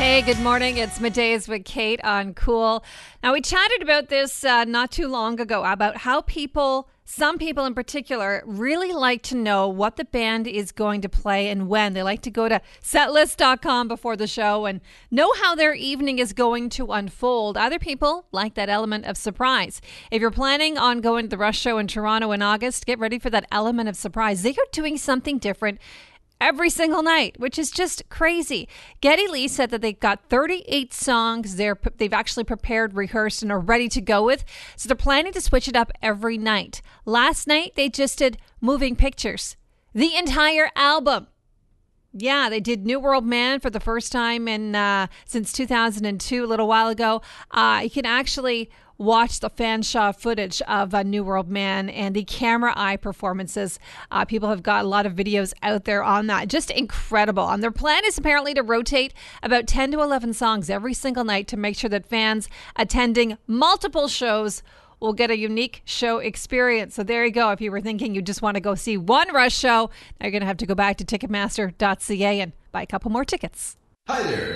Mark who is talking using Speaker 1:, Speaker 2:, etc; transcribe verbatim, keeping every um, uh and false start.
Speaker 1: Hey, good morning. It's Middays with Kate on Cool. Now, we chatted about this uh, not too long ago about how people, some people in particular, really like to know what the band is going to play and when. They like to go to setlist dot com before the show and know how their evening is going to unfold. Other people like that element of surprise. If you're planning on going to the Rush Show in Toronto in August, get ready for that element of surprise. They are doing something different every single night, which is just crazy. Geddy Lee said that they've got thirty-eight songs they're, they've actually prepared, rehearsed, and are ready to go with. So they're planning to switch it up every night. Last night, they just did Moving Pictures, the entire album. Yeah, they did New World Man for the first time in uh, since two thousand two, a little while ago. Uh, you can actually watch the Fanshawe footage of uh, New World Man and the camera eye performances. Uh, people have got a lot of videos out there on that. Just incredible. And their plan is apparently to rotate about ten to eleven songs every single night to make sure that fans attending multiple shows will get a unique show experience. So there you go. If you were thinking you just want to go see one Rush show, now you're going to have to go back to ticketmaster dot c a and buy a couple more tickets.
Speaker 2: Hi there.